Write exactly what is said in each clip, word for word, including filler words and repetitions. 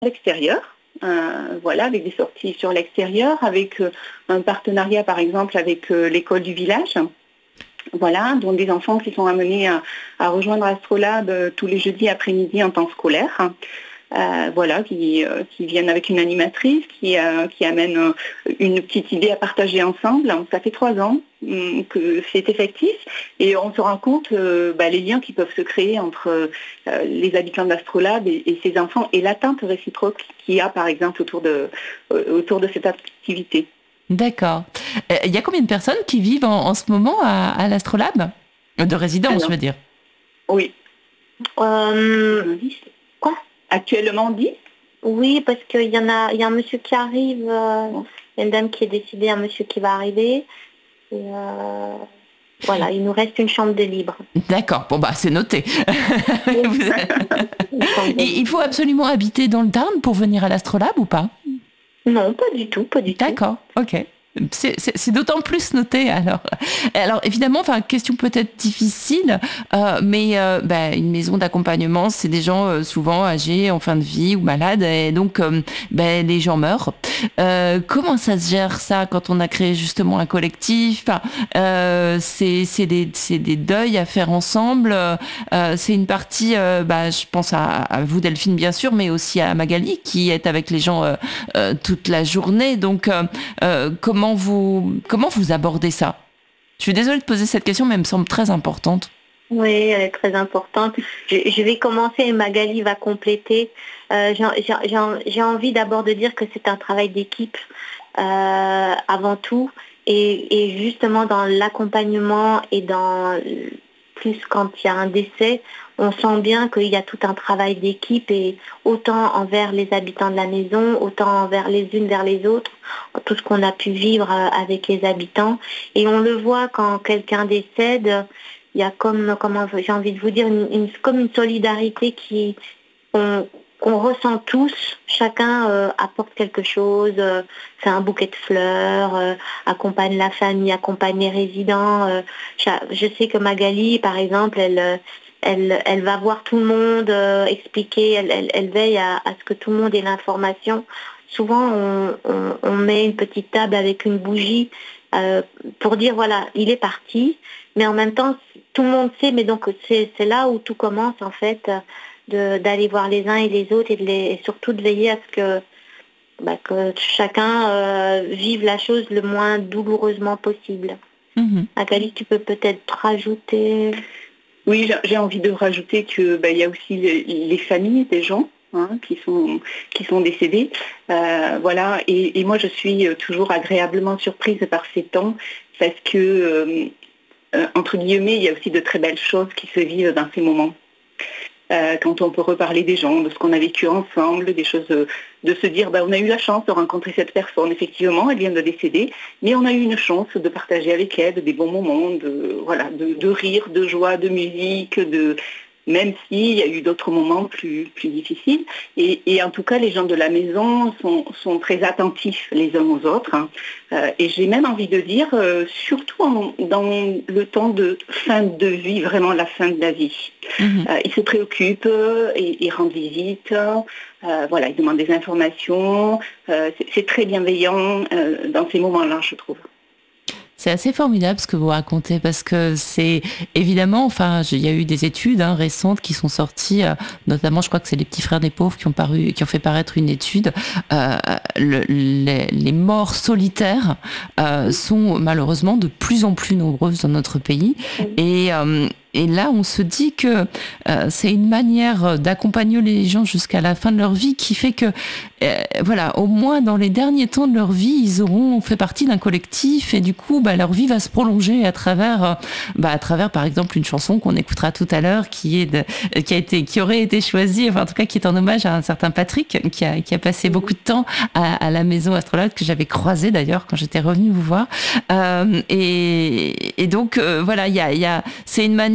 l'extérieur. Euh, voilà, avec des sorties sur l'extérieur, avec euh, un partenariat par exemple avec euh, l'école du village. Voilà, donc des enfants qui sont amenés à, à rejoindre Astrolabe euh, tous les jeudis après-midi en temps scolaire. Euh, voilà, qui, euh, qui viennent avec une animatrice, qui, euh, qui amène euh, une petite idée à partager ensemble. Ça fait trois ans hum, que c'est effectif et on se rend compte euh, bah, les liens qui peuvent se créer entre euh, les habitants d'Astrolabe et, et ces enfants et l'attente réciproque qu'il y a par exemple autour de, euh, autour de cette activité. D'accord. Il euh, y a combien de personnes qui vivent en, en ce moment à, à l'Astrolabe ? De résidents, Alors, je veux dire. oui. Euh, quoi ? Actuellement dix ? Oui, parce qu'il y en a, il y a un monsieur qui arrive, euh, il y a une dame qui est décédée, un monsieur qui va arriver. Et euh, voilà, il nous reste une chambre de libre. D'accord, bon bah c'est noté. Et il faut absolument habiter dans le Tarn pour venir à l'Astrolabe ou pas ? Non, pas du tout, pas du tout. D'accord, ok. C'est, c'est, c'est d'autant plus noté alors. Alors évidemment, enfin question peut-être difficile, euh, mais euh, bah, une maison d'accompagnement, c'est des gens euh, souvent âgés, en fin de vie ou malades, et donc euh, bah, les gens meurent. Euh, comment ça se gère ça quand on a créé justement un collectif ? Enfin, euh, c'est, c'est, des, c'est des deuils à faire ensemble. Euh, c'est une partie, euh, bah, je pense à, à vous Delphine bien sûr, mais aussi à Magali qui est avec les gens euh, euh, toute la journée. Donc euh, euh, comment Comment vous, comment vous abordez ça ? Je suis désolée de poser cette question, mais elle me semble très importante. Oui, elle est très importante. Je, je vais commencer et Magali va compléter. Euh, j'ai, j'ai, j'ai envie d'abord de dire que c'est un travail d'équipe euh, avant tout. Et, et justement dans l'accompagnement et dans plus quand il y a un décès, on sent bien qu'il y a tout un travail d'équipe et autant envers les habitants de la maison, autant envers les unes vers les autres, tout ce qu'on a pu vivre avec les habitants. Et on le voit quand quelqu'un décède, il y a comme, comment j'ai envie de vous dire, une, une, comme une solidarité qui, on, qu'on ressent tous. Chacun euh, apporte quelque chose, euh, fait un bouquet de fleurs, euh, accompagne la famille, accompagne les résidents. Euh, je sais que Magali, par exemple, elle... Elle, elle va voir tout le monde, euh, expliquer, elle, elle, elle veille à, à ce que tout le monde ait l'information. Souvent, on, on, on met une petite table avec une bougie euh, pour dire, voilà, il est parti. Mais en même temps, tout le monde sait, mais donc c'est, c'est là où tout commence, en fait, de, d'aller voir les uns et les autres et, de les, et surtout de veiller à ce que, bah, que chacun euh, vive la chose le moins douloureusement possible. Mmh. Magali, tu peux peut-être rajouter... Oui, j'ai envie de rajouter que bah, y a aussi les, les familles des gens hein, qui sont qui sont décédés, euh, voilà. Et, et moi, je suis toujours agréablement surprise par ces temps parce que euh, euh, entre guillemets, il y a aussi de très belles choses qui se vivent dans ces moments. Euh, quand on peut reparler des gens, de ce qu'on a vécu ensemble, des choses, de, de se dire, bah, on a eu la chance de rencontrer cette personne, effectivement, elle vient de décéder, mais on a eu une chance de partager avec elle des bons moments, de, voilà, de, de rire, de joie, de musique, de, même s'il y a eu d'autres moments plus, plus difficiles. Et, et en tout cas, les gens de la maison sont, sont très attentifs les uns aux autres. Hein. Euh, et j'ai même envie de dire, euh, surtout en, dans le temps de fin de vie, vraiment la fin de la vie. Mmh. Euh, ils se préoccupent, ils, ils rendent visite, euh, voilà, ils demandent des informations. Euh, c'est, c'est très bienveillant euh, dans ces moments-là, je trouve. C'est assez formidable ce que vous racontez parce que c'est évidemment, enfin, il y a eu des études hein, récentes qui sont sorties, euh, notamment, je crois que c'est les petits frères des pauvres qui ont paru, qui ont fait paraître une étude. Euh, le, les, les morts solitaires euh, sont malheureusement de plus en plus nombreuses dans notre pays et euh, Et là, on se dit que euh, c'est une manière d'accompagner les gens jusqu'à la fin de leur vie qui fait que, euh, voilà, au moins dans les derniers temps de leur vie, ils auront fait partie d'un collectif et du coup, bah, leur vie va se prolonger à travers, euh, bah, à travers, par exemple, une chanson qu'on écoutera tout à l'heure, qui est de, qui a été, qui aurait été choisie, enfin en tout cas qui est en hommage à un certain Patrick qui a, qui a passé beaucoup de temps à, à la maison Astrolabe que j'avais croisé d'ailleurs quand j'étais revenue vous voir. Euh, et, et donc, euh, voilà, il y a, il y a, c'est une manière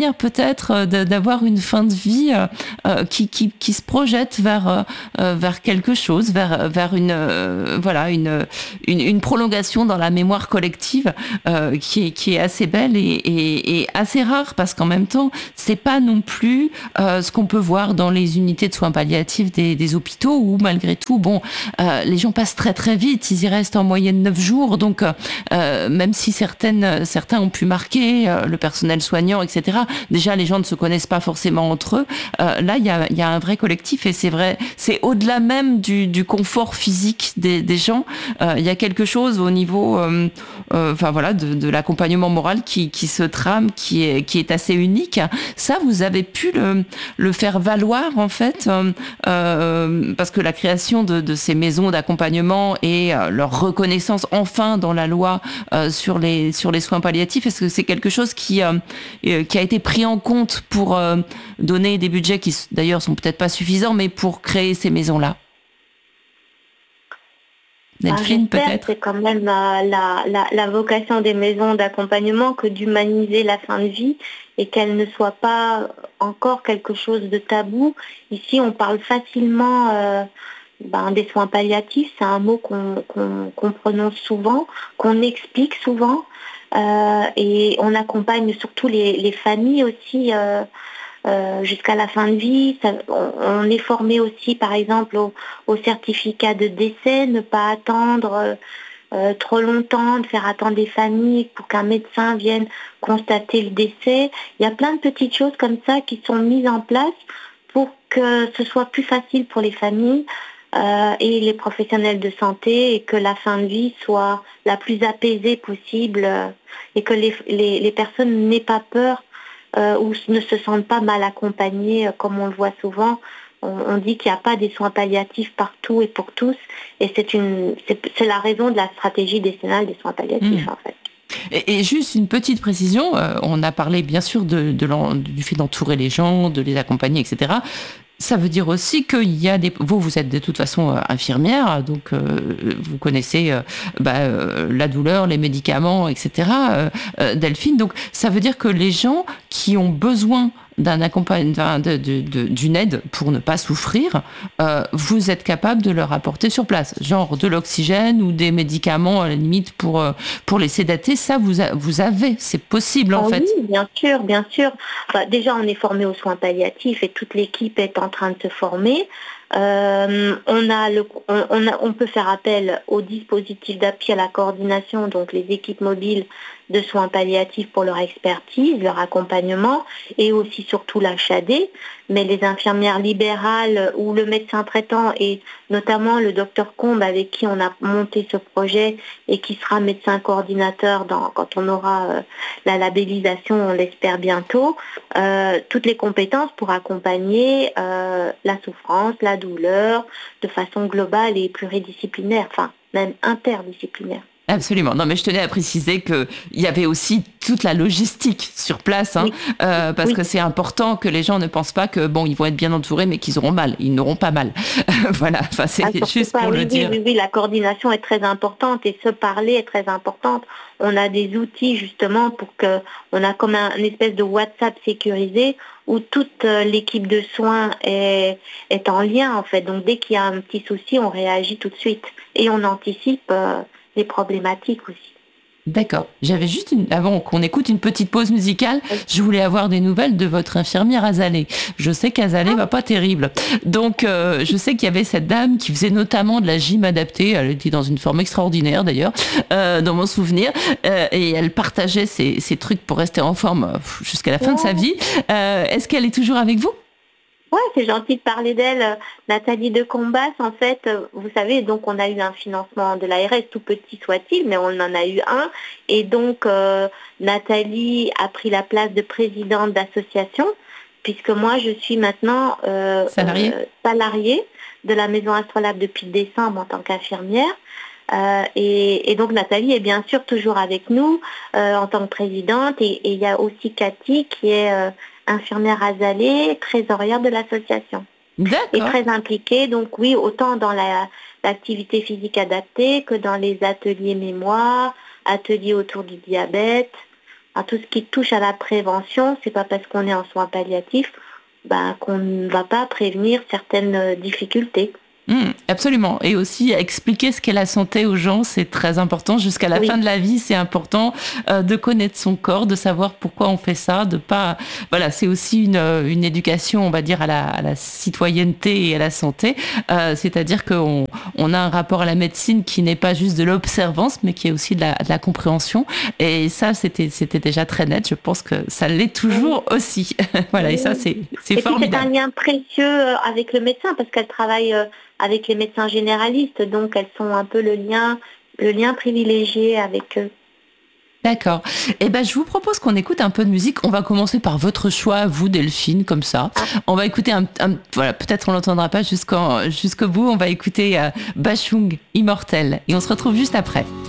manière peut-être de, d'avoir une fin de vie euh, qui, qui, qui se projette vers, euh, vers quelque chose, vers, vers une, euh, voilà, une, une, une prolongation dans la mémoire collective euh, qui, est, qui est assez belle et, et, et assez rare, parce qu'en même temps, c'est pas non plus euh, ce qu'on peut voir dans les unités de soins palliatifs des, des hôpitaux, où malgré tout, bon, euh, les gens passent très très vite, ils y restent en moyenne neuf jours, donc euh, même si certaines, certains ont pu marquer, euh, le personnel soignant, et cetera, déjà les gens ne se connaissent pas forcément entre eux, euh, là il y a, y a un vrai collectif, et c'est vrai, c'est au-delà même du, du confort physique des, des gens, euh, il y a quelque chose au niveau euh, euh, enfin voilà, de, de l'accompagnement moral qui, qui se trame, qui est, qui est assez unique. Ça, vous avez pu le, le faire valoir, en fait, euh, euh, parce que la création de, de ces maisons d'accompagnement et euh, leur reconnaissance enfin dans la loi euh, sur les, sur les soins palliatifs, est-ce que c'est quelque chose qui, euh, qui a été pris en compte pour euh, donner des budgets qui, d'ailleurs, sont peut-être pas suffisants, mais pour créer ces maisons-là? Delphine, ah, peut-être. C'est quand même la, la, la, la vocation des maisons d'accompagnement que d'humaniser la fin de vie et qu'elle ne soit pas encore quelque chose de tabou. Ici, on parle facilement euh, ben, des soins palliatifs. C'est un mot qu'on qu'on, qu'on prononce souvent, qu'on explique souvent. Euh, et on accompagne surtout les, les familles aussi euh, Euh, jusqu'à la fin de vie. Ça, on, on est formé aussi, par exemple, au, au certificat de décès, ne pas attendre euh, euh, trop longtemps, de faire attendre des familles pour qu'un médecin vienne constater le décès. Il y a plein de petites choses comme ça qui sont mises en place pour que ce soit plus facile pour les familles euh, et les professionnels de santé, et que la fin de vie soit la plus apaisée possible euh, et que les, les, les personnes n'aient pas peur Euh, ou ne se sentent pas mal accompagnés, euh, comme on le voit souvent. On, on dit qu'il n'y a pas des soins palliatifs partout et pour tous, et c'est, une, c'est, c'est la raison de la stratégie décennale des soins palliatifs, mmh. en fait. Et, et juste une petite précision, euh, on a parlé bien sûr de, de du fait d'entourer les gens, de les accompagner, et cetera. Ça veut dire aussi qu'il y a des... Vous, vous êtes de toute façon euh, infirmière, donc euh, vous connaissez euh, bah, euh, la douleur, les médicaments, et cetera. Euh, euh, Delphine, donc ça veut dire que les gens qui ont besoin d'un accompagnement, de, de, de, d'une aide pour ne pas souffrir, euh, vous êtes capable de leur apporter sur place, genre de l'oxygène ou des médicaments à la limite pour, euh, pour les sédater. Ça, vous, a, vous avez, c'est possible en oh fait. Oui, bien sûr, bien sûr. Enfin, déjà, on est formé aux soins palliatifs et toute l'équipe est en train de se former. Euh, on, a le, on, on, a, on peut faire appel aux dispositifs d'appui à la coordination, donc les équipes mobiles de soins palliatifs pour leur expertise, leur accompagnement, et aussi surtout l'H A D. Mais les infirmières libérales ou le médecin traitant, et notamment le docteur Combe avec qui on a monté ce projet et qui sera médecin coordinateur dans, quand on aura euh, la labellisation, on l'espère bientôt, euh, toutes les compétences pour accompagner euh, la souffrance, la douleur, de façon globale et pluridisciplinaire, enfin même interdisciplinaire. Absolument. Non, mais je tenais à préciser qu'il y avait aussi toute la logistique sur place, hein, oui. euh, parce oui. que c'est important que les gens ne pensent pas que, bon, ils vont être bien entourés, mais qu'ils auront mal. Ils n'auront pas mal. Voilà, enfin, c'est ah, juste pas. pour oui, le oui, dire. Oui, oui, la coordination est très importante et se parler est très importante. On a des outils, justement, pour que, on a comme un, une espèce de WhatsApp sécurisé où toute l'équipe de soins est, est en lien, en fait. Donc, dès qu'il y a un petit souci, on réagit tout de suite et on anticipe euh, les problématiques aussi. D'accord. J'avais juste, une, avant qu'on écoute une petite pause musicale, je voulais avoir des nouvelles de votre infirmière Azalée. Je sais qu'Azalée va pas terrible. Donc, euh, je sais qu'il y avait cette dame qui faisait notamment de la gym adaptée. Elle était dans une forme extraordinaire d'ailleurs, euh, dans mon souvenir. Euh, et elle partageait ses, ses trucs pour rester en forme jusqu'à la fin de sa vie. Euh, est-ce qu'elle est toujours avec vous ? Ouais, c'est gentil de parler d'elle. Nathalie de Combas, en fait, vous savez, donc on a eu un financement de l'A R S, tout petit soit-il, mais on en a eu un. Et donc, euh, Nathalie a pris la place de présidente d'association, puisque moi, je suis maintenant euh, salariée euh, salariée de la Maison Astrolabe depuis décembre en tant qu'infirmière. Euh, et, et donc Nathalie est bien sûr toujours avec nous euh, en tant que présidente, et il y a aussi Cathy qui est euh, infirmière Azalée, trésorière de l'association. D'accord. Et très impliquée, donc oui, autant dans la, l'activité physique adaptée que dans les ateliers mémoire, ateliers autour du diabète. Alors, tout ce qui touche à la prévention, c'est pas parce qu'on est en soins palliatifs ben, qu'on ne va pas prévenir certaines difficultés. Mmh, absolument. Et aussi expliquer ce qu'est la santé aux gens, c'est très important. Jusqu'à la Oui. fin de la vie, c'est important euh, de connaître son corps, de savoir pourquoi on fait ça, de pas. Voilà, c'est aussi une, une éducation, on va dire, à la, à la citoyenneté et à la santé. Euh, c'est-à-dire qu'on on a un rapport à la médecine qui n'est pas juste de l'observance, mais qui est aussi de la, de la compréhension. Et ça, c'était, c'était déjà très net. Je pense que ça l'est toujours oui. aussi. Voilà. Oui. Et ça, c'est, c'est et formidable. Puis c'est un lien précieux avec le médecin parce qu'elle travaille avec les médecins généralistes, donc elles sont un peu le lien, le lien privilégié avec eux. D'accord. Eh ben, je vous propose qu'on écoute un peu de musique. On va commencer par votre choix, vous, Delphine, comme ça. Ah. On va écouter un, un voilà, peut-être on l'entendra pas jusqu'en, jusqu'au bout. On va écouter euh, Bashung, Immortel, et on se retrouve juste après.